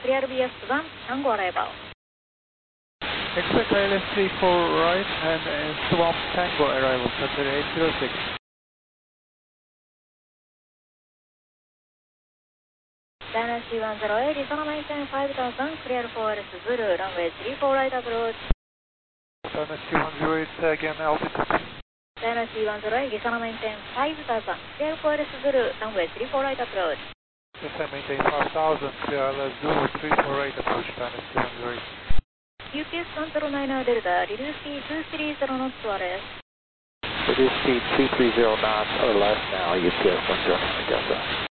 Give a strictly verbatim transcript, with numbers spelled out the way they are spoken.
Clear B S one, Tango arrival. Expect I L S three four right and uh, Swamp Tango arrival, Qatar eight zero six. China C one zero eight, Lizana maintain five thousand, clear for L S Zulu, runway three four right approach. China C one zero eight, again altitude. China C one zero eight, Lizana maintain five thousand, clear for L S Zulu, runway three four right approach. Yes, I maintain five thousand, clear L S Zulu, three four right approach, China C one zero eight. U P S one zero nine Delta, reduce speed two three zero knots to R S. Reduce speed two three zero knots or less now, U P S one zero nine Delta.